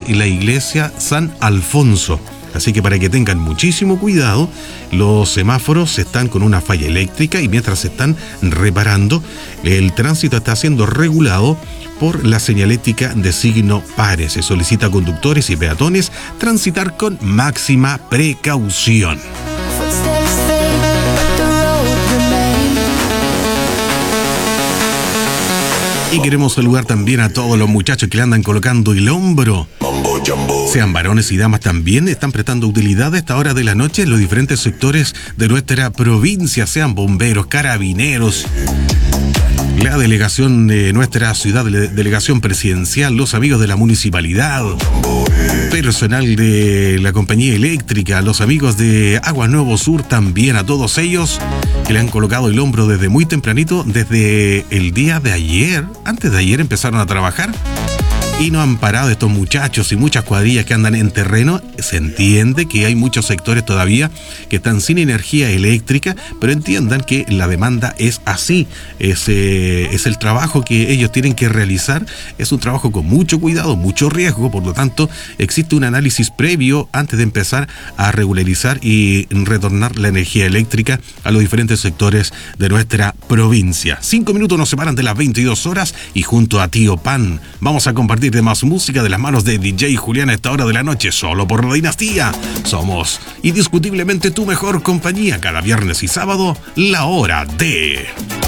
la iglesia San Alfonso. Así que para que tengan muchísimo cuidado, los semáforos están con una falla eléctrica y mientras se están reparando, el tránsito está siendo regulado por la señalética de signo pares. Se solicita a conductores y peatones transitar con máxima precaución. Y queremos saludar también a todos los muchachos que le andan colocando el hombro. Sean varones y damas también, están prestando utilidad a esta hora de la noche en los diferentes sectores de nuestra provincia, sean bomberos, carabineros, la delegación de nuestra ciudad, delegación presidencial, los amigos de la municipalidad, personal de la compañía eléctrica, los amigos de Aguas Nuevo Sur también, a todos ellos que le han colocado el hombro desde muy tempranito, desde el día de ayer, antes de ayer empezaron a trabajar. Y no han parado estos muchachos y muchas cuadrillas que andan en terreno. Se entiende que hay muchos sectores todavía que están sin energía eléctrica, pero entiendan que la demanda es así. Es el trabajo que ellos tienen que realizar. Es un trabajo con mucho cuidado, mucho riesgo. Por lo tanto, existe un análisis previo antes de empezar a regularizar y retornar la energía eléctrica a los diferentes sectores de nuestra provincia. 5 minutos nos separan de las 22 horas y junto a Tío Pan vamos a compartir de más música de las manos de DJ Julián a esta hora de la noche, solo por la Dinastía. Somos indiscutiblemente tu mejor compañía cada viernes y sábado, la hora de...